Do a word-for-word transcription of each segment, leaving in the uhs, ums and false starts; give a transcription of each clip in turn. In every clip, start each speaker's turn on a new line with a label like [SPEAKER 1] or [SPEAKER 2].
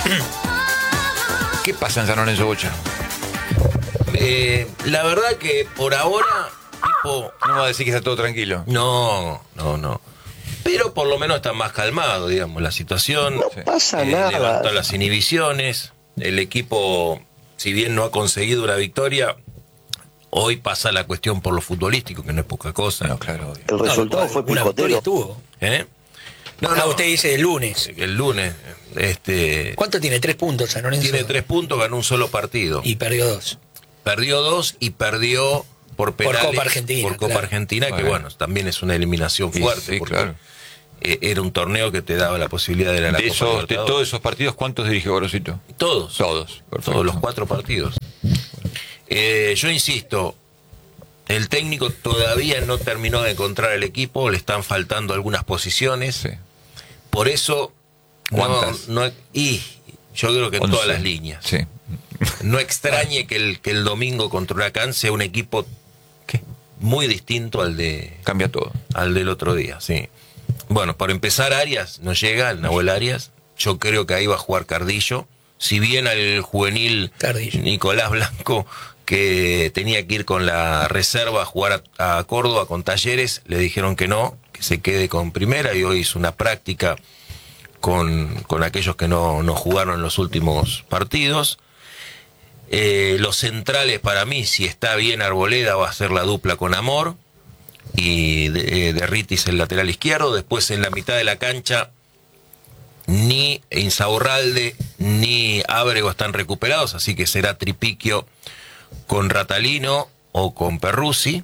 [SPEAKER 1] ¿Qué pasa en San Lorenzo, Bocha?
[SPEAKER 2] Eh, la verdad que por ahora, tipo...
[SPEAKER 1] No va a decir que está todo tranquilo.
[SPEAKER 2] No, no, no. Pero por lo menos está más calmado, digamos, la situación.
[SPEAKER 3] No pasa
[SPEAKER 2] eh,
[SPEAKER 3] nada.
[SPEAKER 2] Levantó las inhibiciones. El equipo, si bien no ha conseguido una victoria, hoy pasa la cuestión por lo futbolístico, que no es poca cosa.
[SPEAKER 1] No, claro. Obvio.
[SPEAKER 3] El resultado
[SPEAKER 4] No,
[SPEAKER 3] fue
[SPEAKER 4] una victoria
[SPEAKER 3] picotero.
[SPEAKER 4] estuvo.
[SPEAKER 2] ¿Eh?
[SPEAKER 4] No, no, usted dice el lunes.
[SPEAKER 2] El lunes, este...
[SPEAKER 4] ¿Cuánto tiene? Tres puntos San Lorenzo.
[SPEAKER 2] Tiene tres puntos, ganó un solo partido.
[SPEAKER 4] Y perdió dos.
[SPEAKER 2] Perdió dos y perdió por penales.
[SPEAKER 4] Por Copa Argentina.
[SPEAKER 2] Por Copa
[SPEAKER 4] claro.
[SPEAKER 2] Argentina, que
[SPEAKER 1] Bueno.
[SPEAKER 2] bueno, también es una eliminación
[SPEAKER 1] Sí,
[SPEAKER 2] fuerte.
[SPEAKER 1] sí,
[SPEAKER 2] porque,
[SPEAKER 1] claro.
[SPEAKER 2] eh, era un torneo que te daba la posibilidad de ir a la
[SPEAKER 1] De,
[SPEAKER 2] Copa
[SPEAKER 1] esos, de
[SPEAKER 2] Libertadores.
[SPEAKER 1] todos esos partidos, ¿cuántos dirige Gorosito?
[SPEAKER 2] Todos.
[SPEAKER 1] Todos. Perfecto.
[SPEAKER 2] Todos los cuatro partidos. Eh, yo insisto, el técnico todavía no terminó de encontrar el equipo, le están faltando algunas posiciones.
[SPEAKER 1] Sí.
[SPEAKER 2] Por eso,
[SPEAKER 1] ¿Cuántas?
[SPEAKER 2] no, no, y yo creo que en
[SPEAKER 1] once.
[SPEAKER 2] todas las líneas.
[SPEAKER 1] Sí.
[SPEAKER 2] No extrañe que el, que el domingo contra Huracán sea un equipo
[SPEAKER 1] ¿Qué?
[SPEAKER 2] muy distinto al de
[SPEAKER 1] Cambia todo.
[SPEAKER 2] al del otro día, sí. Bueno, para empezar, Arias no llega, el Nahuel Arias. Yo creo que ahí va a jugar Cardillo. Si bien al juvenil
[SPEAKER 4] Cardillo.
[SPEAKER 2] Nicolás Blanco, que tenía que ir con la reserva a jugar a, a Córdoba con Talleres, le dijeron que no, que se quede con primera, y hoy hizo una práctica con, con aquellos que no, no jugaron en los últimos partidos. Eh, los centrales, para mí, si está bien Arboleda, va a ser la dupla con Amor, y de, eh, Derritis el lateral izquierdo. Después en la mitad de la cancha ni Insaurralde ni Ábrego están recuperados, así que será Tripiquio con Ratalino o con Perruzzi.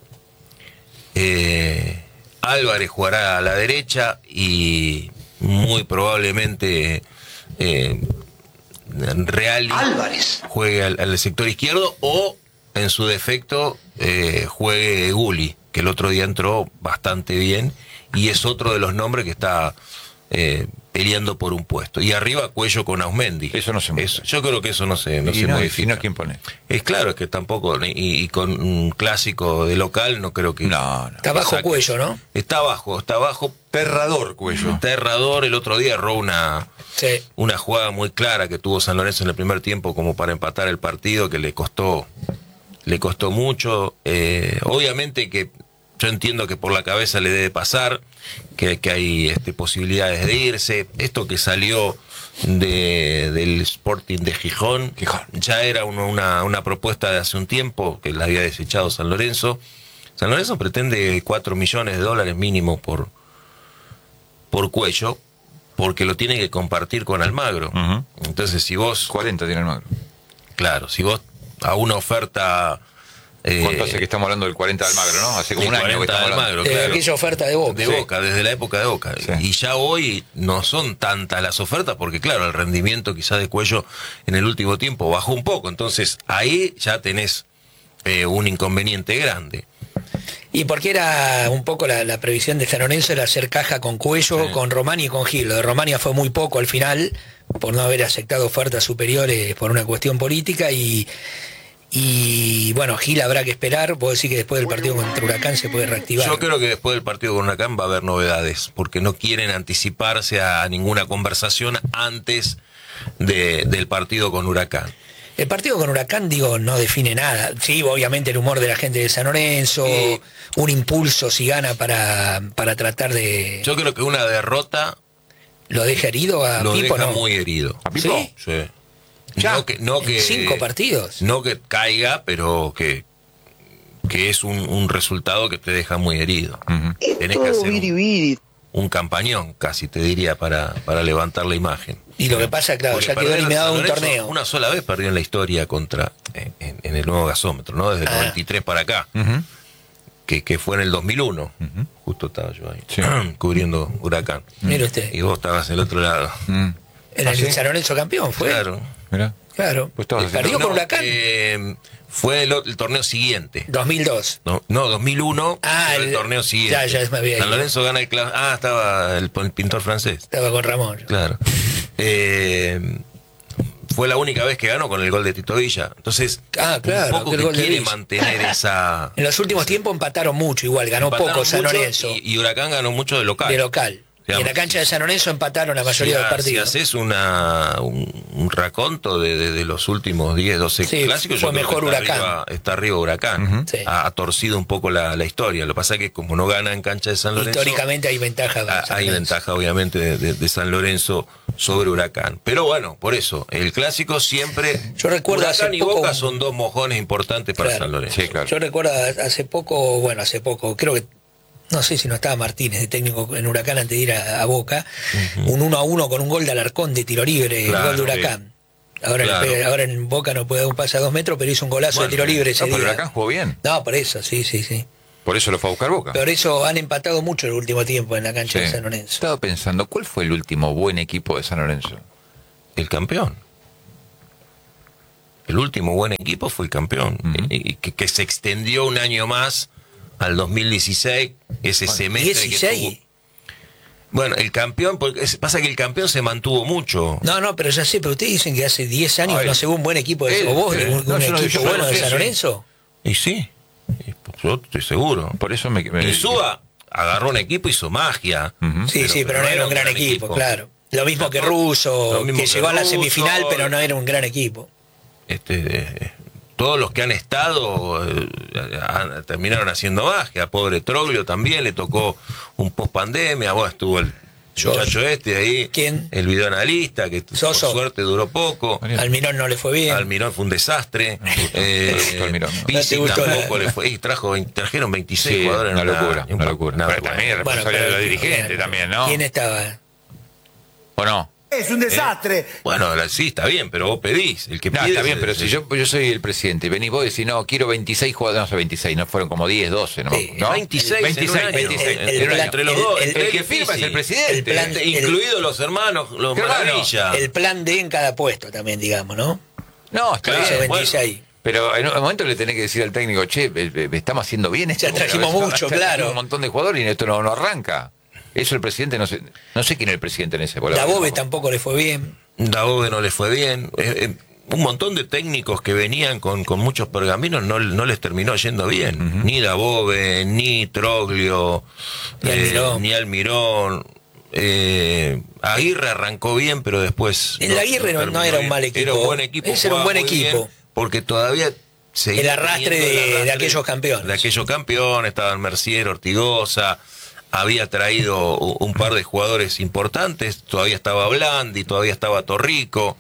[SPEAKER 2] eh, Álvarez jugará a la derecha y muy probablemente eh, Reali
[SPEAKER 3] Álvarez.
[SPEAKER 2] juegue al, al sector izquierdo, o en su defecto eh, juegue Gulli, que el otro día entró bastante bien y es otro de los nombres que está eh, peleando por un puesto. Y arriba Cuello con Ausmendi.
[SPEAKER 1] Eso no se mueve.
[SPEAKER 2] Eso, yo creo que eso no se, no
[SPEAKER 1] y
[SPEAKER 2] se
[SPEAKER 1] no,
[SPEAKER 2] modifica.
[SPEAKER 1] si no, ¿quién pone?
[SPEAKER 2] Es claro, es que tampoco, y, y con un clásico de local no creo que...
[SPEAKER 1] No, no.
[SPEAKER 4] Está bajo
[SPEAKER 2] Saque.
[SPEAKER 4] Cuello, ¿no?
[SPEAKER 2] Está abajo, está abajo.
[SPEAKER 1] Terrador, Cuello.
[SPEAKER 2] Aterrador. El otro día erró una,
[SPEAKER 4] Sí.
[SPEAKER 2] una jugada muy clara que tuvo San Lorenzo en el primer tiempo como para empatar el partido, que le costó, le costó mucho. Eh, obviamente que yo entiendo que por la cabeza le debe pasar, que, que hay este, posibilidades de irse. Esto que salió de, del Sporting de Gijón,
[SPEAKER 1] Gijón.
[SPEAKER 2] ya era uno- una, una propuesta de hace un tiempo que la había desechado San Lorenzo. San Lorenzo pretende cuatro millones de dólares mínimo por, por Cuello, porque lo tiene que compartir con Almagro.
[SPEAKER 1] Ujú.
[SPEAKER 2] Entonces, si vos,
[SPEAKER 1] cuarenta tiene el magro.
[SPEAKER 2] claro, si vos a una oferta... eh,
[SPEAKER 1] ¿Cuánto hace que estamos hablando del cuarenta de Almagro, no? Hace como
[SPEAKER 2] de
[SPEAKER 1] un año que
[SPEAKER 2] cuarenta
[SPEAKER 1] estamos
[SPEAKER 2] de
[SPEAKER 1] hablando.
[SPEAKER 2] Almagro,
[SPEAKER 4] De
[SPEAKER 2] claro.
[SPEAKER 4] aquella oferta de Boca.
[SPEAKER 2] De
[SPEAKER 1] Sí.
[SPEAKER 2] Boca, desde la época de Boca.
[SPEAKER 1] Sí.
[SPEAKER 2] Y ya hoy no son tantas las ofertas porque, claro, el rendimiento quizás de Cuello en el último tiempo bajó un poco. Entonces, ahí ya tenés eh, un inconveniente grande.
[SPEAKER 4] Y porque era un poco la, la previsión de San Lorenzo era hacer caja con Cuello,
[SPEAKER 2] Sí.
[SPEAKER 4] con Romani y con Gil. Lo de Romania fue muy poco al final, por no haber aceptado ofertas superiores por una cuestión política. Y, y bueno, Gil habrá que esperar. Puedo decir que después del partido contra Huracán se puede reactivar.
[SPEAKER 2] Yo creo que después del partido con Huracán va a haber novedades, porque no quieren anticiparse a ninguna conversación antes de, del partido con Huracán.
[SPEAKER 4] El partido con Huracán, digo, no define nada. Sí, obviamente el humor de la gente de San Lorenzo,
[SPEAKER 2] Sí.
[SPEAKER 4] un impulso si gana para, para tratar de...
[SPEAKER 2] Yo creo que una derrota
[SPEAKER 4] ¿Lo deja herido a
[SPEAKER 2] lo
[SPEAKER 4] Pipo?
[SPEAKER 2] deja
[SPEAKER 4] No.
[SPEAKER 2] muy herido.
[SPEAKER 1] ¿A Pipo?
[SPEAKER 4] ¿Sí?
[SPEAKER 2] Sí.
[SPEAKER 4] Ya,
[SPEAKER 2] No que, no
[SPEAKER 4] en
[SPEAKER 2] que,
[SPEAKER 4] cinco partidos.
[SPEAKER 2] No que caiga, pero que, que es un, un resultado que te deja muy herido.
[SPEAKER 1] Ujú.
[SPEAKER 3] Es
[SPEAKER 2] Tenés que
[SPEAKER 3] todo
[SPEAKER 2] hacer
[SPEAKER 3] viri
[SPEAKER 2] un,
[SPEAKER 3] viri.
[SPEAKER 2] un campañón, casi te diría, para, para levantar la imagen.
[SPEAKER 4] Y lo que pasa, claro,
[SPEAKER 2] Porque
[SPEAKER 4] ya quedó
[SPEAKER 2] perder
[SPEAKER 4] eliminado de un
[SPEAKER 2] San Lorenzo
[SPEAKER 4] torneo.
[SPEAKER 2] Una sola vez perdió en la historia contra en, en- en el nuevo gasómetro, ¿no? Desde el
[SPEAKER 4] Ah.
[SPEAKER 2] noventa y tres para acá,
[SPEAKER 1] Ujú.
[SPEAKER 2] que, que fue en el dos mil uno.
[SPEAKER 1] Ujú.
[SPEAKER 2] Justo estaba yo ahí,
[SPEAKER 1] Sí.
[SPEAKER 2] cubriendo Huracán.
[SPEAKER 4] Mire usted,
[SPEAKER 2] Y vos estabas del otro lado.
[SPEAKER 1] Mm.
[SPEAKER 4] era
[SPEAKER 1] ¿Ah,
[SPEAKER 4] el
[SPEAKER 1] sí?
[SPEAKER 4] San Lorenzo campeón, fue.
[SPEAKER 2] Claro.
[SPEAKER 1] Mirá.
[SPEAKER 4] Claro.
[SPEAKER 1] Pues estabas
[SPEAKER 4] Perdió
[SPEAKER 1] haciendo-
[SPEAKER 4] con
[SPEAKER 2] No,
[SPEAKER 4] Huracán.
[SPEAKER 2] eh, fue el, o- el torneo siguiente.
[SPEAKER 4] dos mil dos.
[SPEAKER 2] No, no, dos mil uno,
[SPEAKER 4] Ah,
[SPEAKER 2] fue el,
[SPEAKER 4] el-
[SPEAKER 2] torneo siguiente.
[SPEAKER 4] ya, ya me había
[SPEAKER 2] San
[SPEAKER 4] ido.
[SPEAKER 2] Lorenzo gana el cla- Ah, estaba el, el pintor francés.
[SPEAKER 4] Estaba con Ramón.
[SPEAKER 2] Claro. Eh, fue la única vez que ganó con el gol de Tito Villa. Entonces,
[SPEAKER 4] Ah, claro,
[SPEAKER 2] un poco
[SPEAKER 4] aquel
[SPEAKER 2] que
[SPEAKER 4] gol de
[SPEAKER 2] quiere
[SPEAKER 4] Villa.
[SPEAKER 2] mantener esa...
[SPEAKER 4] En los últimos tiempos empataron mucho, igual, ganó
[SPEAKER 2] Empataron
[SPEAKER 4] poco San
[SPEAKER 2] mucho
[SPEAKER 4] Lorenzo.
[SPEAKER 2] Y, y Huracán ganó mucho de local.
[SPEAKER 4] De local. Y en la cancha de San Lorenzo empataron la mayoría
[SPEAKER 2] si,
[SPEAKER 4] de los partidos.
[SPEAKER 2] Si haces una, un, un raconto de, de, de los últimos diez, doce
[SPEAKER 4] sí,
[SPEAKER 2] clásicos,
[SPEAKER 4] fue
[SPEAKER 2] yo creo
[SPEAKER 4] mejor
[SPEAKER 2] que está
[SPEAKER 4] Huracán.
[SPEAKER 2] Arriba, está arriba Huracán.
[SPEAKER 1] Uh-huh.
[SPEAKER 4] Sí.
[SPEAKER 2] ha, ha torcido un poco la, la historia. Lo que pasa es que como no gana en cancha de San Lorenzo,
[SPEAKER 4] Históricamente hay ventaja. de
[SPEAKER 2] ha,
[SPEAKER 4] San
[SPEAKER 2] hay
[SPEAKER 4] Lorenzo.
[SPEAKER 2] ventaja obviamente de, de, de San Lorenzo sobre Huracán. Pero bueno, por eso, el clásico siempre...
[SPEAKER 4] Yo recuerdo
[SPEAKER 2] Huracán
[SPEAKER 4] hace
[SPEAKER 2] y
[SPEAKER 4] poco
[SPEAKER 2] Boca
[SPEAKER 4] un-
[SPEAKER 2] son dos mojones importantes para
[SPEAKER 4] Claro.
[SPEAKER 2] San Lorenzo.
[SPEAKER 1] Sí, claro.
[SPEAKER 4] Yo recuerdo hace poco, bueno, hace poco, creo que, no sé si no estaba Martínez de técnico en Huracán antes de ir a, a Boca, uh-huh. un uno a uno con un gol de Alarcón de tiro libre,
[SPEAKER 2] Claro,
[SPEAKER 4] el gol de Huracán. Sí. Ahora,
[SPEAKER 2] claro.
[SPEAKER 4] en, ahora en Boca no puede dar un pase a dos metros, pero hizo un golazo
[SPEAKER 2] Bueno,
[SPEAKER 4] de tiro libre ese
[SPEAKER 1] No, pero
[SPEAKER 4] día.
[SPEAKER 1] Huracán jugó bien.
[SPEAKER 4] No, por eso, sí, sí, sí.
[SPEAKER 1] Por eso lo fue a buscar Boca.
[SPEAKER 4] Por eso han empatado mucho el último tiempo en la cancha
[SPEAKER 1] Sí.
[SPEAKER 4] de San Lorenzo.
[SPEAKER 1] Estaba pensando, ¿cuál fue el último buen equipo de San Lorenzo?
[SPEAKER 2] El campeón. El último buen equipo fue el campeón.
[SPEAKER 1] Uh-huh.
[SPEAKER 2] y, y que, que se extendió un año más al dos mil dieciséis, ese bueno, semestre
[SPEAKER 4] dieciséis.
[SPEAKER 2] que tuvo. Bueno, el campeón, porque es, pasa que el campeón se mantuvo mucho.
[SPEAKER 4] No, no, pero ya sé, pero ustedes dicen que hace diez años
[SPEAKER 1] Ay,
[SPEAKER 4] no se ve un buen equipo de
[SPEAKER 1] él,
[SPEAKER 4] o vos,
[SPEAKER 1] eh,
[SPEAKER 4] de un,
[SPEAKER 1] no,
[SPEAKER 4] un
[SPEAKER 1] yo no-
[SPEAKER 4] equipo
[SPEAKER 1] yo
[SPEAKER 4] bueno
[SPEAKER 1] no
[SPEAKER 4] de
[SPEAKER 1] sé,
[SPEAKER 4] San
[SPEAKER 1] sí.
[SPEAKER 4] Lorenzo.
[SPEAKER 2] Y sí, y, pues, yo estoy seguro.
[SPEAKER 1] Por eso me... me
[SPEAKER 2] Insúa agarró un equipo, hizo magia.
[SPEAKER 1] Uh-huh.
[SPEAKER 4] Sí, sí, pero no era un gran equipo, claro. Lo mismo que Russo,
[SPEAKER 2] Lo mismo
[SPEAKER 4] que
[SPEAKER 2] que
[SPEAKER 4] llegó a la
[SPEAKER 2] Russo.
[SPEAKER 4] semifinal, pero no era un gran equipo.
[SPEAKER 2] Este, eh, todos los que han estado eh, han- terminaron haciendo magia. Pobre Troglio también le tocó un post pandemia. Bueno, estuvo el
[SPEAKER 4] Yo-
[SPEAKER 2] muchacho este ahí,
[SPEAKER 4] ¿Quién?
[SPEAKER 2] el videoanalista, que por
[SPEAKER 4] Soso.
[SPEAKER 2] suerte duró poco.
[SPEAKER 1] Bien.
[SPEAKER 4] Almirón no le fue bien.
[SPEAKER 2] Almirón fue un desastre. Eh,
[SPEAKER 1] Me gustó Almirón, ¿no?
[SPEAKER 2] Pizzi
[SPEAKER 4] No te gustó
[SPEAKER 2] tampoco
[SPEAKER 4] nada.
[SPEAKER 2] le fue. Y trajo, veinte trajeron veintiséis
[SPEAKER 1] Sí,
[SPEAKER 2] jugadores en
[SPEAKER 1] una locura,
[SPEAKER 2] un
[SPEAKER 1] una
[SPEAKER 2] pa-
[SPEAKER 1] locura.
[SPEAKER 2] una
[SPEAKER 1] Pero
[SPEAKER 2] vergüenza.
[SPEAKER 1] también es
[SPEAKER 4] Bueno,
[SPEAKER 1] responsabilidad de los
[SPEAKER 4] pero-
[SPEAKER 1] dirigentes también, ¿no?
[SPEAKER 4] ¿Quién estaba?
[SPEAKER 1] ¿O no?
[SPEAKER 3] Es un desastre.
[SPEAKER 2] Bueno, ahora sí, está bien, pero vos pedís. El que
[SPEAKER 1] No,
[SPEAKER 2] pide
[SPEAKER 1] está
[SPEAKER 2] es
[SPEAKER 1] bien,
[SPEAKER 2] el-
[SPEAKER 1] pero si yo, yo soy el presidente y venís vos y decís, no, quiero veintiséis jugadores, no sé, veintiséis, no fueron como diez, doce, ¿no?
[SPEAKER 4] Sí,
[SPEAKER 1] ¿no?
[SPEAKER 2] veintiséis,
[SPEAKER 1] veintiséis,
[SPEAKER 2] en un año.
[SPEAKER 1] veintiséis,
[SPEAKER 2] El-
[SPEAKER 1] en un
[SPEAKER 2] el-
[SPEAKER 1] año.
[SPEAKER 2] entre los
[SPEAKER 4] el-
[SPEAKER 2] dos.
[SPEAKER 4] el-
[SPEAKER 2] entre
[SPEAKER 1] El que
[SPEAKER 2] él y
[SPEAKER 1] firma es el
[SPEAKER 2] Pizzi.
[SPEAKER 1] presidente.
[SPEAKER 4] El plan-
[SPEAKER 2] Este, incluidos los hermanos, los
[SPEAKER 1] Qué raro.
[SPEAKER 2] Maravilla.
[SPEAKER 4] El plan D en cada puesto también, digamos, ¿no?
[SPEAKER 1] No, está
[SPEAKER 2] Claro,
[SPEAKER 1] bien.
[SPEAKER 4] Hizo
[SPEAKER 2] bueno.
[SPEAKER 4] veintiséis.
[SPEAKER 1] Pero en un momento le tenés que decir al técnico, che, eh, eh, estamos haciendo bien esto.
[SPEAKER 4] Ya trajimos
[SPEAKER 1] porque
[SPEAKER 4] mucho,
[SPEAKER 1] ya
[SPEAKER 4] claro.
[SPEAKER 1] trajimos un montón de jugadores y esto no, no arranca. Eso el presidente, no sé, no sé quién es el presidente en ese.
[SPEAKER 4] La Bobe
[SPEAKER 1] no.
[SPEAKER 4] tampoco le fue bien.
[SPEAKER 2] Daobe no le fue bien. Eh, eh, un montón de técnicos que venían con, con muchos pergaminos no, no les terminó yendo bien.
[SPEAKER 1] Uh-huh.
[SPEAKER 2] Ni Daobe, ni Troglio,
[SPEAKER 4] Ni
[SPEAKER 2] eh,
[SPEAKER 4] Almirón.
[SPEAKER 2] ni Almirón. Eh, Aguirre arrancó bien, pero después.
[SPEAKER 4] El Aguirre no- no
[SPEAKER 2] terminó
[SPEAKER 4] era un
[SPEAKER 2] bien.
[SPEAKER 4] mal equipo.
[SPEAKER 2] Era un buen equipo.
[SPEAKER 4] Ese era un
[SPEAKER 2] jugaba
[SPEAKER 4] buen
[SPEAKER 2] muy bien,
[SPEAKER 4] equipo.
[SPEAKER 2] porque todavía seguía
[SPEAKER 4] El arrastre
[SPEAKER 2] teniendo el
[SPEAKER 4] de- de aquellos campeones.
[SPEAKER 2] De aquellos campeones, estaban Mercier, Ortigosa. Había traído u- un par de jugadores importantes, todavía estaba Blandi, todavía estaba Torrico,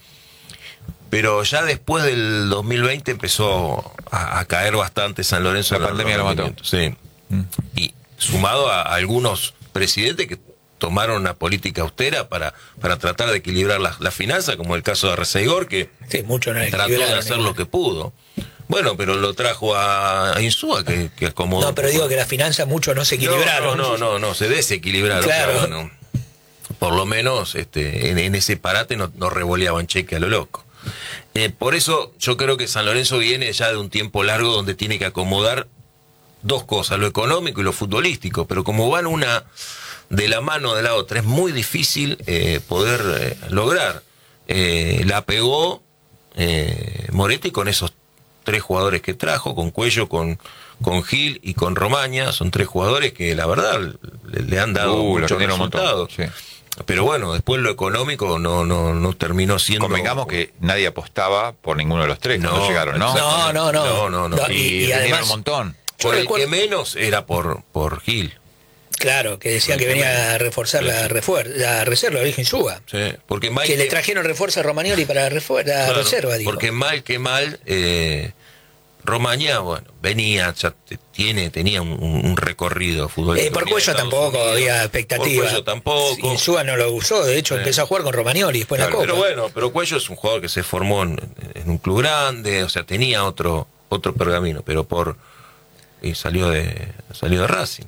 [SPEAKER 2] pero ya después del dos mil veinte empezó a, a caer bastante San Lorenzo.
[SPEAKER 1] La
[SPEAKER 2] en los
[SPEAKER 1] pandemia lo mató.
[SPEAKER 2] rendimientos, sí.
[SPEAKER 1] Mm.
[SPEAKER 2] Y sumado a, a algunos presidentes que tomaron una política austera para, para tratar de equilibrar las la finanzas, como el caso de Arcegor, que
[SPEAKER 4] Sí, mucho no
[SPEAKER 2] trató de hacer lo que pudo. Bueno, pero lo trajo a, a Insúa, que, que acomodó.
[SPEAKER 4] No,
[SPEAKER 2] un
[SPEAKER 4] pero
[SPEAKER 2] poco.
[SPEAKER 4] digo que las finanzas mucho no se equilibraron.
[SPEAKER 2] No, no, no, no, no, se desequilibraron.
[SPEAKER 4] Claro.
[SPEAKER 2] pero bueno, por lo menos este, en, en ese parate no, no revoleaban cheque a lo loco. Eh, por eso yo creo que San Lorenzo viene ya de un tiempo largo donde tiene que acomodar dos cosas, lo económico y lo futbolístico, pero como van una de la mano de la otra, es muy difícil eh, poder eh, lograr. Eh, la pegó eh, Moretti con esos tres jugadores que trajo, con Cuello, con, con Gil y con Romaña. Son tres jugadores que la verdad le, le han dado
[SPEAKER 1] Uh, lo
[SPEAKER 2] muchos
[SPEAKER 1] rindieron un montón,
[SPEAKER 2] resultados.
[SPEAKER 1] sí.
[SPEAKER 2] Pero bueno, después lo económico no, no, no terminó siendo...
[SPEAKER 1] Convengamos que nadie apostaba por ninguno de los tres cuando
[SPEAKER 2] No,
[SPEAKER 1] llegaron, ¿no?
[SPEAKER 4] No, no, no.
[SPEAKER 2] No, no, no.
[SPEAKER 4] No,
[SPEAKER 1] Y,
[SPEAKER 4] y- y
[SPEAKER 1] rindieron
[SPEAKER 4] además-
[SPEAKER 1] un montón.
[SPEAKER 4] Yo
[SPEAKER 2] Por el
[SPEAKER 4] recuerdo-
[SPEAKER 2] que menos era por, por Gil.
[SPEAKER 4] Claro, que decían que venía a reforzar la, refuer la reserva, Virgen Suba.
[SPEAKER 2] Sí, porque mal
[SPEAKER 4] Que le trajeron refuerzo a Romagnoli para la, refuer la
[SPEAKER 2] claro,
[SPEAKER 4] reserva, digo.
[SPEAKER 2] porque mal que mal, eh, Romaña, bueno, venía, ya te- tiene, tenía un, un recorrido futbolístico.
[SPEAKER 4] Eh, por
[SPEAKER 2] Venía de
[SPEAKER 4] Cuello
[SPEAKER 2] Estados
[SPEAKER 4] tampoco
[SPEAKER 2] Unidos.
[SPEAKER 4] había expectativa.
[SPEAKER 2] Por Cuello tampoco.
[SPEAKER 4] Y Suba no lo usó, de hecho
[SPEAKER 2] Sí.
[SPEAKER 4] empezó a jugar con Romagnoli después en
[SPEAKER 2] Claro,
[SPEAKER 4] la
[SPEAKER 2] pero
[SPEAKER 4] Copa.
[SPEAKER 2] bueno, pero Cuello es un jugador que se formó en, en un club grande, o sea, tenía otro otro pergamino, pero por y salió de salió de Racing.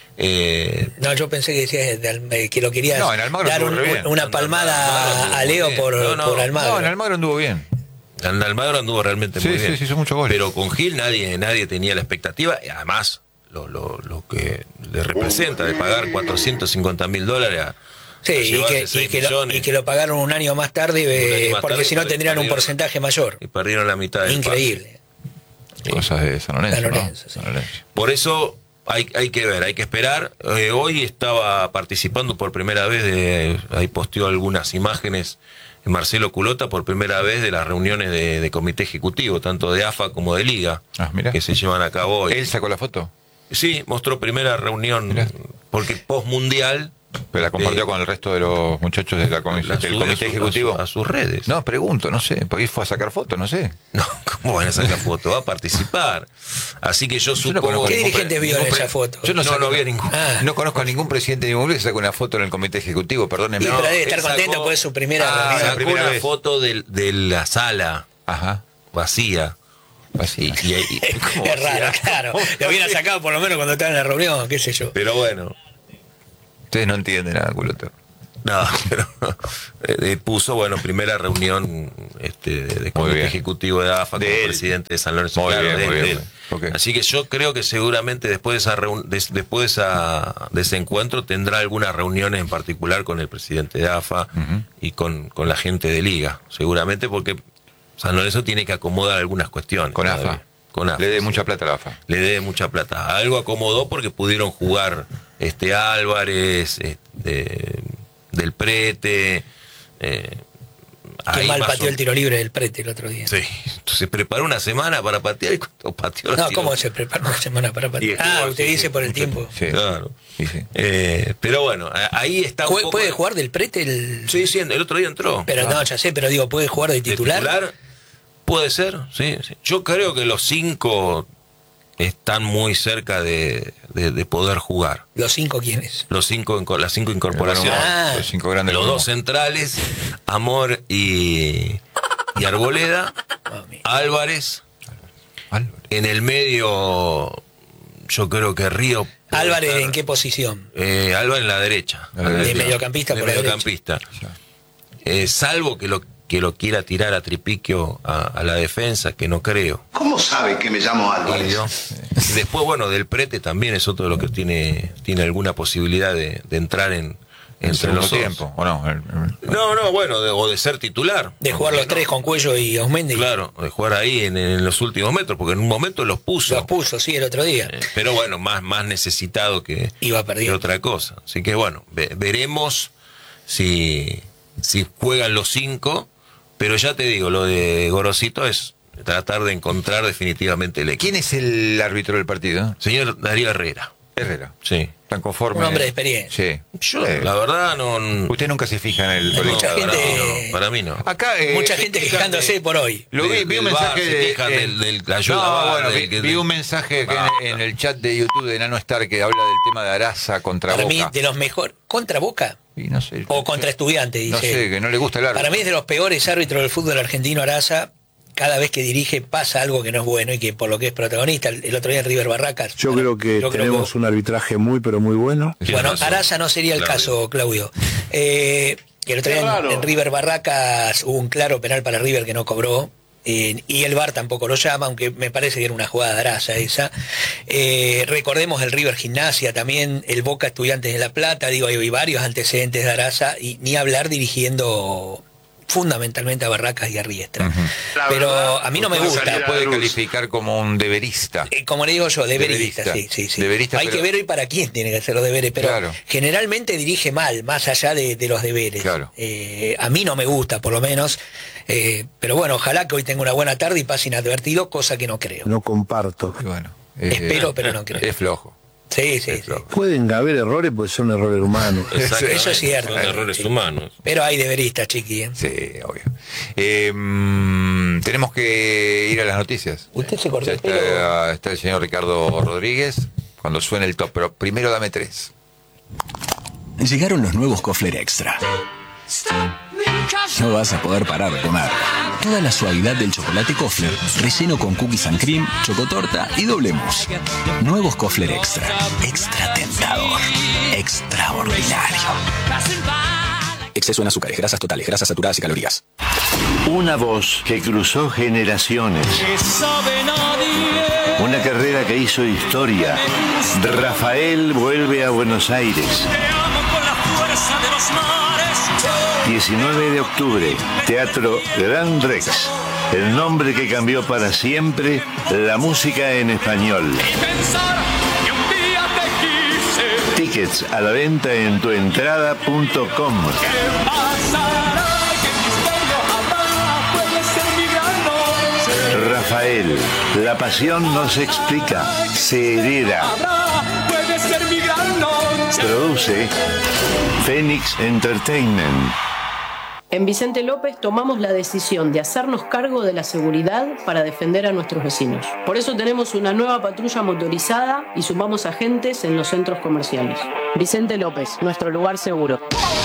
[SPEAKER 2] Eh,
[SPEAKER 4] No, yo pensé que decías de Alm- que lo querías
[SPEAKER 1] No, en Almagro
[SPEAKER 4] dar
[SPEAKER 1] estuvo
[SPEAKER 4] un-
[SPEAKER 1] re bien.
[SPEAKER 4] una
[SPEAKER 2] No, no,
[SPEAKER 4] palmada
[SPEAKER 2] Almagro estuvo
[SPEAKER 4] a Leo
[SPEAKER 2] muy bien.
[SPEAKER 4] por,
[SPEAKER 2] No, no,
[SPEAKER 4] por
[SPEAKER 2] no,
[SPEAKER 4] Almagro.
[SPEAKER 1] No, en Almagro anduvo bien.
[SPEAKER 2] Almagro anduvo realmente
[SPEAKER 1] Sí,
[SPEAKER 2] muy
[SPEAKER 1] sí,
[SPEAKER 2] bien.
[SPEAKER 1] sí, hizo muchos goles.
[SPEAKER 2] Pero con Gil nadie nadie tenía la expectativa, y además lo, lo, lo que le representa de pagar cuatrocientos cincuenta mil dólares a,
[SPEAKER 4] Sí,
[SPEAKER 2] a
[SPEAKER 4] y
[SPEAKER 2] llevarse
[SPEAKER 4] que, y,
[SPEAKER 2] seis
[SPEAKER 4] que lo,
[SPEAKER 2] millones,
[SPEAKER 4] y que lo pagaron un año más tarde, eh,
[SPEAKER 2] Un año más
[SPEAKER 4] porque
[SPEAKER 2] tarde,
[SPEAKER 4] si no
[SPEAKER 2] porque
[SPEAKER 4] tendrían un
[SPEAKER 2] perdieron.
[SPEAKER 4] porcentaje mayor.
[SPEAKER 2] y perdieron la mitad del
[SPEAKER 4] Increíble.
[SPEAKER 2] pase.
[SPEAKER 1] Cosas de San Lorenzo,
[SPEAKER 4] San
[SPEAKER 1] ¿no?
[SPEAKER 4] Lorenzo, sí.
[SPEAKER 1] San Lorenzo.
[SPEAKER 2] Por eso hay, hay que ver, hay que esperar. Eh, hoy estaba participando por primera vez, de, ahí posteó algunas imágenes Marcelo Culota por primera vez de las reuniones de, de comité ejecutivo, tanto de A F A como de Liga,
[SPEAKER 1] Ah, mirá.
[SPEAKER 2] que se llevan a cabo hoy.
[SPEAKER 1] ¿Él sacó la foto?
[SPEAKER 2] Sí, mostró primera reunión,
[SPEAKER 1] Mirá.
[SPEAKER 2] porque post-mundial...
[SPEAKER 1] Pero la compartió
[SPEAKER 2] eh,
[SPEAKER 1] con el resto de los muchachos de la comi-
[SPEAKER 2] la
[SPEAKER 1] del
[SPEAKER 2] sube
[SPEAKER 1] comité
[SPEAKER 2] a su-
[SPEAKER 1] ejecutivo.
[SPEAKER 2] A, su- a sus redes.
[SPEAKER 1] No, pregunto, no sé, porque fue a sacar fotos, no sé.
[SPEAKER 2] No, ¿cómo van a sacar foto? Va a participar. Así que yo
[SPEAKER 1] Yo no
[SPEAKER 2] supongo...
[SPEAKER 1] conozco
[SPEAKER 4] ¿Qué
[SPEAKER 1] ningún
[SPEAKER 4] dirigente
[SPEAKER 1] pre-
[SPEAKER 4] vio en
[SPEAKER 1] ningún
[SPEAKER 4] esa
[SPEAKER 1] pre-
[SPEAKER 4] foto?
[SPEAKER 1] Yo no,
[SPEAKER 2] No,
[SPEAKER 1] saco-
[SPEAKER 2] no vi a ningún.
[SPEAKER 4] Ah.
[SPEAKER 1] No conozco a ningún presidente de ningún que saque una foto en el comité ejecutivo, perdónenme.
[SPEAKER 4] Y
[SPEAKER 1] No.
[SPEAKER 4] pero debe estar
[SPEAKER 2] él sacó-
[SPEAKER 4] contento porque es su primera
[SPEAKER 1] Ah,
[SPEAKER 4] reunión.
[SPEAKER 1] la
[SPEAKER 2] Sacó
[SPEAKER 1] primera
[SPEAKER 2] una
[SPEAKER 1] vez.
[SPEAKER 2] foto del- de la sala
[SPEAKER 1] Ajá.
[SPEAKER 2] vacía.
[SPEAKER 1] Así.
[SPEAKER 2] Y, y- ¿cómo
[SPEAKER 4] Es raro,
[SPEAKER 2] vacía?
[SPEAKER 4] claro. Lo hubiera sacado por lo menos cuando estaba en la reunión, qué sé yo.
[SPEAKER 2] Pero bueno,
[SPEAKER 1] Ustedes no entienden nada, culoto.
[SPEAKER 2] no, pero eh, puso, bueno, primera reunión este, de comité
[SPEAKER 1] bien.
[SPEAKER 2] ejecutivo de A F A
[SPEAKER 1] De
[SPEAKER 2] como
[SPEAKER 1] él.
[SPEAKER 2] presidente de San Lorenzo.
[SPEAKER 1] Muy
[SPEAKER 2] Claro,
[SPEAKER 1] bien,
[SPEAKER 2] de él,
[SPEAKER 1] muy
[SPEAKER 2] de
[SPEAKER 1] bien.
[SPEAKER 2] él.
[SPEAKER 1] Ok.
[SPEAKER 2] Así que yo creo que seguramente después de, esa reun- des- después de, esa, de ese encuentro tendrá algunas reuniones en particular con el presidente de A F A
[SPEAKER 1] Ujú.
[SPEAKER 2] y con, con la gente de Liga, seguramente porque San Lorenzo tiene que acomodar algunas cuestiones.
[SPEAKER 1] Con A F A.
[SPEAKER 2] todavía. Con A F A,
[SPEAKER 1] Le dé
[SPEAKER 2] sí.
[SPEAKER 1] mucha plata a la A F A.
[SPEAKER 2] Le dé mucha plata. Algo acomodó porque pudieron jugar este Álvarez, este, del Prete. Eh,
[SPEAKER 4] Qué
[SPEAKER 2] ahí
[SPEAKER 4] mal
[SPEAKER 2] más
[SPEAKER 4] pateó
[SPEAKER 2] o-
[SPEAKER 4] el tiro libre del Prete el otro día.
[SPEAKER 2] Sí, se preparó una semana para patear y cuando pateó los
[SPEAKER 4] No,
[SPEAKER 2] tiros-
[SPEAKER 4] ¿cómo se prepara una semana para
[SPEAKER 2] Y
[SPEAKER 4] patear?
[SPEAKER 2] estuvo
[SPEAKER 4] Ah,
[SPEAKER 2] así,
[SPEAKER 4] usted
[SPEAKER 2] sí,
[SPEAKER 4] dice por el
[SPEAKER 2] mucho-
[SPEAKER 4] tiempo.
[SPEAKER 1] Sí.
[SPEAKER 2] Claro.
[SPEAKER 1] Sí, sí.
[SPEAKER 2] Eh, pero bueno, a- ahí está un
[SPEAKER 4] ¿Puede,
[SPEAKER 2] poco-
[SPEAKER 4] puede jugar del Prete el...?
[SPEAKER 2] Sí, sí, el otro día entró.
[SPEAKER 4] Pero no, ya sé, pero digo, ¿puede jugar de
[SPEAKER 2] ¿De
[SPEAKER 4] titular?
[SPEAKER 2] Puede ser, sí, sí. Yo creo que los cinco están muy cerca de, de- de poder jugar.
[SPEAKER 4] ¿Los cinco quiénes?
[SPEAKER 2] Los cinco, inco- las cinco incorporaciones.
[SPEAKER 4] Ah.
[SPEAKER 1] Los cinco grandes.
[SPEAKER 2] Los
[SPEAKER 1] del
[SPEAKER 2] dos
[SPEAKER 1] mundo.
[SPEAKER 2] centrales, Amor y, y Arboleda,
[SPEAKER 4] Mami.
[SPEAKER 2] Álvarez.
[SPEAKER 1] Álvarez.
[SPEAKER 2] En el medio, yo creo que Río. puede
[SPEAKER 4] Álvarez,
[SPEAKER 2] estar-
[SPEAKER 4] ¿en qué posición?
[SPEAKER 2] Eh, Álvarez en la derecha.
[SPEAKER 1] A la derecha.
[SPEAKER 4] De mediocampista
[SPEAKER 2] De
[SPEAKER 4] por la derecha.
[SPEAKER 2] mediocampista.
[SPEAKER 1] Ya.
[SPEAKER 2] Eh, salvo que lo, que lo quiera tirar a Tripiquio a, a la defensa, que no creo.
[SPEAKER 3] ¿Cómo sabe que me llamo Álvarez?
[SPEAKER 2] Y, ¿no? Y después, bueno, del Prete también es otro de los que tiene, tiene alguna posibilidad de, de entrar en,
[SPEAKER 1] En
[SPEAKER 2] entre
[SPEAKER 1] segundo
[SPEAKER 2] los dos.
[SPEAKER 1] tiempo, ¿o no? El- el-
[SPEAKER 2] No, no, bueno, de- o de ser titular.
[SPEAKER 4] De jugar los
[SPEAKER 2] No,
[SPEAKER 4] tres con Cuello y Osmendi.
[SPEAKER 2] Claro, de jugar ahí en, en los últimos metros, porque en un momento los puso.
[SPEAKER 4] Los puso, sí, el otro día.
[SPEAKER 2] Eh, Pero bueno, más, más necesitado que,
[SPEAKER 4] Iba
[SPEAKER 2] que
[SPEAKER 4] perdiendo.
[SPEAKER 2] otra cosa. Así que bueno, ve- veremos si, si juegan los cinco. Pero ya te digo, lo de Gorosito es tratar de encontrar definitivamente el equipo.
[SPEAKER 1] ¿Quién es el árbitro del partido?
[SPEAKER 2] Señor Darío Herrera.
[SPEAKER 1] Herrera.
[SPEAKER 2] Sí.
[SPEAKER 1] ¿Están conformes?
[SPEAKER 4] Un hombre de experiencia.
[SPEAKER 1] Sí.
[SPEAKER 2] Yo,
[SPEAKER 1] Eh,
[SPEAKER 2] la verdad, no.
[SPEAKER 1] Usted nunca se fija en el
[SPEAKER 4] Hay mucha
[SPEAKER 2] para
[SPEAKER 4] gente-
[SPEAKER 2] mí no, para mí no.
[SPEAKER 1] Acá, eh,
[SPEAKER 4] Mucha gente
[SPEAKER 2] fíjate.
[SPEAKER 4] quejándose por hoy.
[SPEAKER 1] Lo vi,
[SPEAKER 2] Del-
[SPEAKER 1] vi un
[SPEAKER 2] del
[SPEAKER 1] mensaje
[SPEAKER 2] VAR, se
[SPEAKER 1] de,
[SPEAKER 2] quejan
[SPEAKER 1] eh,
[SPEAKER 2] del- del- la ayuda
[SPEAKER 1] no,
[SPEAKER 2] VAR,
[SPEAKER 1] bueno,
[SPEAKER 2] del-
[SPEAKER 1] vi,
[SPEAKER 2] del-
[SPEAKER 1] vi un mensaje que
[SPEAKER 2] Ah.
[SPEAKER 1] en, en el chat de YouTube de Nano Star que habla del tema de Araza contra
[SPEAKER 4] Para mí,
[SPEAKER 1] Boca.
[SPEAKER 4] de los mejores. ¿Contra Boca?
[SPEAKER 1] Y no sé,
[SPEAKER 4] O contra Estudiantes, dice.
[SPEAKER 1] no sé, que no le gusta el árbitro.
[SPEAKER 4] Para mí es de los peores árbitros del fútbol argentino, Araza. Cada vez que dirige pasa algo que no es bueno y que por lo que es protagonista, el, el otro día en River Barracas.
[SPEAKER 5] Yo
[SPEAKER 4] bueno,
[SPEAKER 5] creo que
[SPEAKER 4] yo creo
[SPEAKER 5] tenemos un arbitraje muy, pero muy bueno.
[SPEAKER 2] Tienes
[SPEAKER 4] Bueno,
[SPEAKER 2] razón.
[SPEAKER 4] Araza no sería el
[SPEAKER 2] Claudio.
[SPEAKER 4] caso, Claudio. Eh, el otro
[SPEAKER 3] Qué
[SPEAKER 4] día en,
[SPEAKER 3] raro.
[SPEAKER 4] en River Barracas hubo un claro penal para River que no cobró. eh, y el V A R tampoco lo llama, aunque me parece que era una jugada de Araza esa. Eh, recordemos el River Gimnasia también, el Boca Estudiantes de La Plata, digo, hay varios antecedentes de Araza, y ni hablar dirigiendo fundamentalmente a Barracas y a Riestra.
[SPEAKER 1] Ujú.
[SPEAKER 3] La
[SPEAKER 4] Pero
[SPEAKER 3] verdad,
[SPEAKER 4] a mí no me
[SPEAKER 3] usted
[SPEAKER 4] gusta.
[SPEAKER 3] saliera
[SPEAKER 1] Puede
[SPEAKER 3] luz.
[SPEAKER 1] calificar como un deberista.
[SPEAKER 4] Eh, Como le digo yo, deberista,
[SPEAKER 1] Deberista.
[SPEAKER 4] sí, sí, sí.
[SPEAKER 1] Deberista,
[SPEAKER 4] Hay
[SPEAKER 1] pero-
[SPEAKER 4] que ver hoy para quién tiene que hacer los deberes, pero
[SPEAKER 1] Claro.
[SPEAKER 4] generalmente dirige mal, más allá de, de los deberes.
[SPEAKER 1] Claro.
[SPEAKER 4] Eh, a mí no me gusta, por lo menos. Eh, pero bueno, ojalá que hoy tenga una buena tarde y pase inadvertido, cosa que no creo.
[SPEAKER 5] No comparto.
[SPEAKER 1] Y bueno, eh,
[SPEAKER 4] Espero, pero no creo.
[SPEAKER 1] Es flojo.
[SPEAKER 4] Sí, sí,
[SPEAKER 1] Es
[SPEAKER 4] sí.
[SPEAKER 1] flojo.
[SPEAKER 5] Pueden haber errores porque son errores humanos.
[SPEAKER 2] Exactamente,
[SPEAKER 4] Eso es cierto.
[SPEAKER 2] Son errores
[SPEAKER 4] Sí.
[SPEAKER 2] humanos.
[SPEAKER 4] Pero hay deberistas, chiqui. ¿eh?
[SPEAKER 1] Sí, obvio. Eh, mm, tenemos que ir a las noticias.
[SPEAKER 4] Usted se cortó
[SPEAKER 1] Ya
[SPEAKER 4] el pelo.
[SPEAKER 1] está, está el señor Ricardo Rodríguez cuando suene el top, pero primero dame tres.
[SPEAKER 6] Llegaron los nuevos Kofler Extra. No vas a poder parar de comer. Toda la suavidad del chocolate Kofler, relleno con cookies and cream, chocotorta y doble mousse. Nuevos Kofler Extra. Extra tentador. Extraordinario. Exceso en azúcares, grasas totales, grasas saturadas y calorías.
[SPEAKER 7] Una voz que cruzó generaciones. Una carrera que hizo historia. Rafael vuelve a Buenos Aires. diecinueve de octubre, Teatro Gran Rex. El nombre que cambió para siempre la música en español. Tickets a la venta en tuentrada punto com. Rafael, la pasión no se explica, se hereda. Produce Phoenix Entertainment.
[SPEAKER 8] En Vicente López tomamos la decisión de hacernos cargo de la seguridad para defender a nuestros vecinos. Por eso tenemos una nueva patrulla motorizada y sumamos agentes en los centros comerciales. Vicente López, nuestro lugar seguro.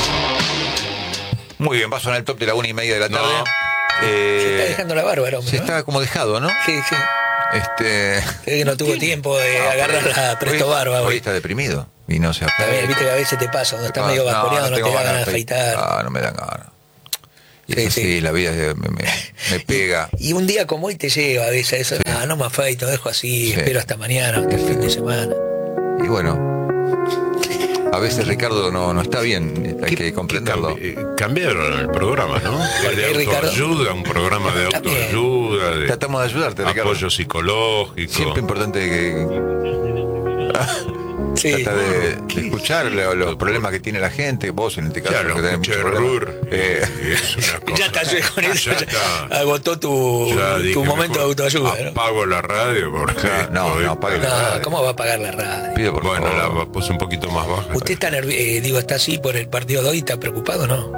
[SPEAKER 1] Muy bien, va a sonar el top de la una y media de la tarde.
[SPEAKER 2] No.
[SPEAKER 1] Eh,
[SPEAKER 4] Se está dejando la bárbara, hombre.
[SPEAKER 1] se
[SPEAKER 4] ¿no?
[SPEAKER 1] está como dejado, ¿no?
[SPEAKER 4] Sí, sí.
[SPEAKER 1] Este.
[SPEAKER 4] Es que no tuvo tiempo de agarrar la presto barba
[SPEAKER 1] Hoy
[SPEAKER 4] hoy.
[SPEAKER 1] está deprimido y no se
[SPEAKER 4] Está bien, viste que a veces te pasa, cuando estás medio vaporeado no,
[SPEAKER 1] tengo
[SPEAKER 4] te da ganas de
[SPEAKER 1] de
[SPEAKER 4] afeitar.
[SPEAKER 1] Ah, no me dan ganas. Y
[SPEAKER 4] Sí,
[SPEAKER 1] eso sí,
[SPEAKER 4] sí.
[SPEAKER 1] la vida me, me, me pega.
[SPEAKER 4] Y un día como hoy te lleva a veces eso, ah, no me afeito, dejo así,
[SPEAKER 1] Sí.
[SPEAKER 4] espero hasta mañana, hasta el fin de semana.
[SPEAKER 1] Y bueno, a veces Ricardo no, no está bien, hay que comprenderlo.
[SPEAKER 9] Cambi- eh, cambiaron el programa, ¿no?
[SPEAKER 4] ¿Por
[SPEAKER 9] De
[SPEAKER 4] qué, Ricardo?
[SPEAKER 9] autoayuda, un programa de
[SPEAKER 4] También.
[SPEAKER 9] autoayuda, de
[SPEAKER 1] Tratamos de ayudarte, Ricardo.
[SPEAKER 9] apoyo psicológico.
[SPEAKER 1] Siempre importante que
[SPEAKER 4] Sí.
[SPEAKER 1] trata de, de escuchar lo- los problemas que tiene la gente, vos en este caso.
[SPEAKER 9] Claro,
[SPEAKER 1] que tenés
[SPEAKER 9] escuché
[SPEAKER 1] muchos problemas.
[SPEAKER 9] Rur,
[SPEAKER 1] Eh,
[SPEAKER 9] es una cosa.
[SPEAKER 4] Ya está, yo con eso
[SPEAKER 9] Ya
[SPEAKER 4] ya
[SPEAKER 9] está.
[SPEAKER 4] agotó tu,
[SPEAKER 9] Ya dije,
[SPEAKER 4] tu momento de
[SPEAKER 9] mejor
[SPEAKER 4] autoayuda, ¿no?
[SPEAKER 9] Apago la radio porque
[SPEAKER 1] Claro, no,
[SPEAKER 9] estoy-
[SPEAKER 1] no, apague la
[SPEAKER 4] No,
[SPEAKER 1] radio.
[SPEAKER 4] ¿cómo va a pagar la radio?
[SPEAKER 1] pido por
[SPEAKER 9] Bueno,
[SPEAKER 1] favor.
[SPEAKER 9] la puse un poquito más baja.
[SPEAKER 4] ¿Usted está nervioso, eh, digo, está así por el partido de hoy, está preocupado, no?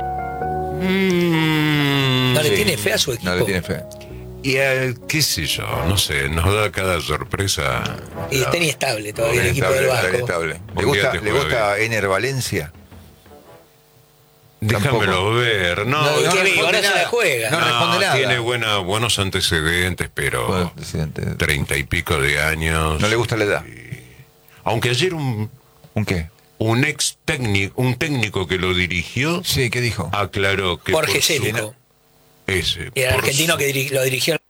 [SPEAKER 9] Mm,
[SPEAKER 4] ¿No le
[SPEAKER 1] Sí.
[SPEAKER 4] tiene fe a su equipo?
[SPEAKER 1] No le tiene fe.
[SPEAKER 9] Y eh, qué sé yo, no sé, nos da cada sorpresa.
[SPEAKER 4] Y está inestable todavía el equipo
[SPEAKER 1] Inestable,
[SPEAKER 4] del
[SPEAKER 1] está
[SPEAKER 4] Vasco.
[SPEAKER 1] inestable.
[SPEAKER 9] Un
[SPEAKER 1] ¿Le
[SPEAKER 9] día
[SPEAKER 1] gusta,
[SPEAKER 9] te
[SPEAKER 1] ¿le
[SPEAKER 9] juega
[SPEAKER 1] gusta Ener Valencia?
[SPEAKER 9] Déjamelo ver. No,
[SPEAKER 1] No,
[SPEAKER 4] ¿Qué
[SPEAKER 1] no
[SPEAKER 4] vivo?
[SPEAKER 1] responde
[SPEAKER 4] Ahora se la
[SPEAKER 1] nada.
[SPEAKER 4] juega.
[SPEAKER 1] No responde nada.
[SPEAKER 9] Tiene buena, buenos antecedentes, pero
[SPEAKER 1] Bueno, presidente,
[SPEAKER 9] treinta y pico de años.
[SPEAKER 1] no le gusta la edad.
[SPEAKER 9] Aunque ayer un,
[SPEAKER 1] ¿Un qué?
[SPEAKER 9] un ex técnico, un técnico que lo dirigió,
[SPEAKER 1] Sí, ¿qué dijo?
[SPEAKER 9] aclaró que
[SPEAKER 4] Jorge
[SPEAKER 9] por su-
[SPEAKER 4] Célico,
[SPEAKER 9] ese,
[SPEAKER 4] el
[SPEAKER 9] por
[SPEAKER 4] argentino
[SPEAKER 9] su-
[SPEAKER 4] que diri- lo dirigió